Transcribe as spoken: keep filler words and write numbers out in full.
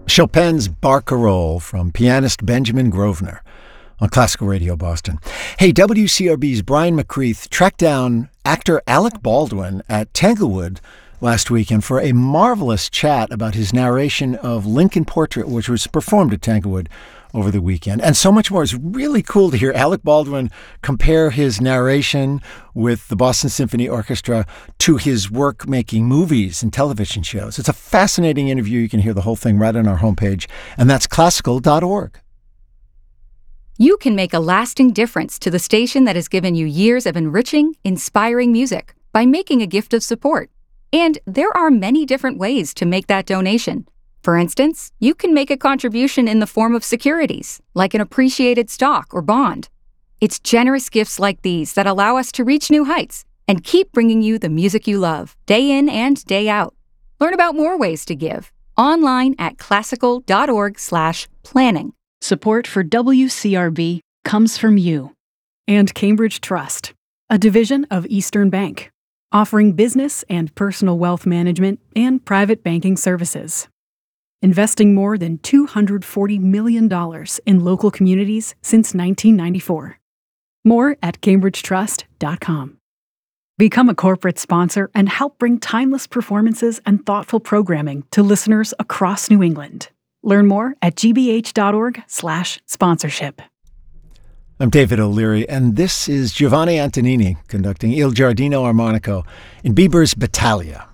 Chopin's Barcarolle from pianist Benjamin Grosvenor on Classical Radio Boston. Hey, W C R B's Brian McCreath tracked down actor Alec Baldwin at Tanglewood last weekend for a marvelous chat about his narration of Lincoln Portrait, which was performed at Tanglewood over the weekend. And so much more. It's really cool to hear Alec Baldwin compare his narration with the Boston Symphony Orchestra to his work making movies and television shows. It's a fascinating interview. You can hear the whole thing right on our homepage, and that's classical dot org. You can make a lasting difference to the station that has given you years of enriching, inspiring music by making a gift of support. And there are many different ways to make that donation. For instance, you can make a contribution in the form of securities, like an appreciated stock or bond. It's generous gifts like these that allow us to reach new heights and keep bringing you the music you love, day in and day out. Learn about more ways to give online at classical dot org slash planning. Support for W C R B comes from you and Cambridge Trust, a division of Eastern Bank, offering business and personal wealth management and private banking services. Investing more than two hundred forty million dollars in local communities since nineteen ninety-four. More at cambridge trust dot com. Become a corporate sponsor and help bring timeless performances and thoughtful programming to listeners across New England. Learn more at g b h dot org slash sponsorship. I'm David O'Leary, and this is Giovanni Antonini conducting Il Giardino Armonico in Bieber's Battaglia.